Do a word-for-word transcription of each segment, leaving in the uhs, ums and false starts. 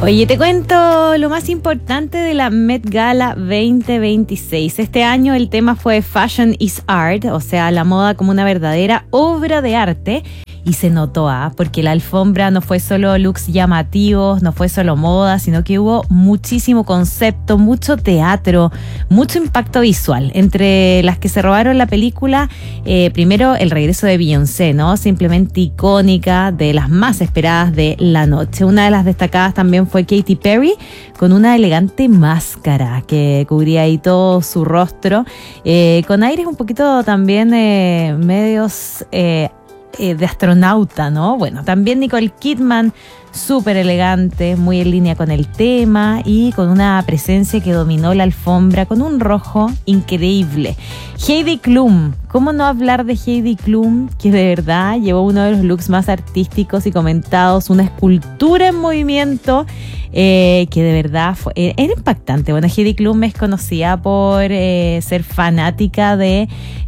Oye, te cuento lo más importante de la Met Gala veinte veintiséis. Este año el tema fue Fashion is Art, o sea, la moda como una verdadera obra de arte. Y se notó, ¿ah? Porque la alfombra no fue solo looks llamativos, no fue solo moda, sino que hubo muchísimo concepto, mucho teatro, mucho impacto visual. Entre las que se robaron la película, eh, primero el regreso de Beyoncé, ¿no? Simplemente icónica, de las más esperadas de la noche. Una de las destacadas también fue Katy Perry, con una elegante máscara que cubría ahí todo su rostro, eh, con aires un poquito también eh, medios... Eh, Eh, de astronauta, ¿no? Bueno, también Nicole Kidman, súper elegante, muy en línea con el tema y con una presencia que dominó la alfombra con un rojo increíble. Heidi Klum, ¿cómo no hablar de Heidi Klum? Que de verdad llevó uno de los looks más artísticos y comentados, una escultura en movimiento eh, que de verdad fue, eh, era impactante. Bueno, Heidi Klum es conocida por eh, ser fanática de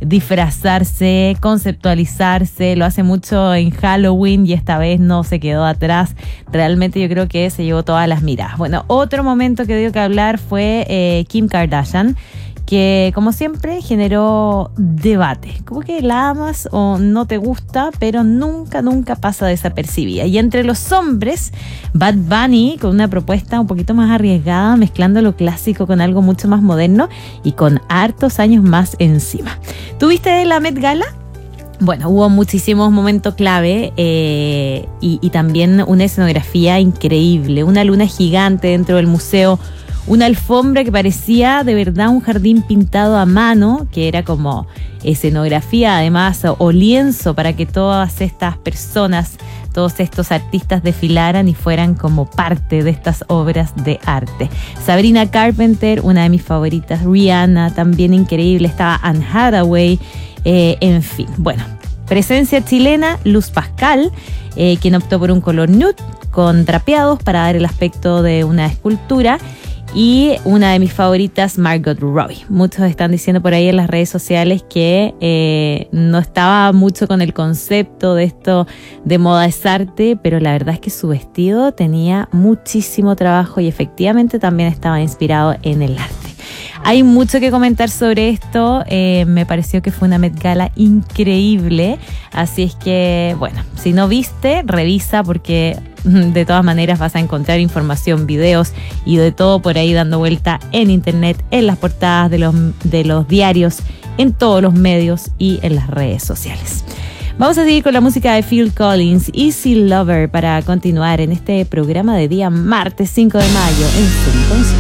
disfrazarse, conceptualizarse, lo hace mucho en Halloween y esta vez no se quedó atrás. Realmente yo creo que se llevó todas las miradas. Bueno, otro momento que dio que hablar fue eh, Kim Kardashian, que como siempre generó debate. Como que la amas o no te gusta, pero nunca, nunca pasa desapercibida. Y entre los hombres, Bad Bunny con una propuesta un poquito más arriesgada, mezclando lo clásico con algo mucho más moderno y con hartos años más encima. ¿Tuviste la Met Gala? Bueno, hubo muchísimos momentos clave eh, y, y también una escenografía increíble, una luna gigante dentro del museo, una alfombra que parecía de verdad un jardín pintado a mano, que era como escenografía además o, o lienzo para que todas estas personas, todos estos artistas desfilaran y fueran como parte de estas obras de arte. Sabrina Carpenter, una de mis favoritas, Rihanna, también increíble, estaba Anne Hathaway. Eh, en fin, bueno, presencia chilena, Luz Pascal, eh, quien optó por un color nude con drapeados para dar el aspecto de una escultura, y una de mis favoritas, Margot Robbie. Muchos están diciendo por ahí en las redes sociales que eh, no estaba mucho con el concepto de esto de moda es arte, pero la verdad es que su vestido tenía muchísimo trabajo y efectivamente también estaba inspirado en el arte. Hay mucho que comentar sobre esto, eh, me pareció que fue una Met Gala increíble, así es que, bueno, si no viste, revisa porque de todas maneras vas a encontrar información, videos y de todo por ahí dando vuelta en internet, en las portadas de los, de los diarios, en todos los medios y en las redes sociales. Vamos a seguir con la música de Phil Collins, Easy Lover, para continuar en este programa de día martes cinco de mayo en Zoom.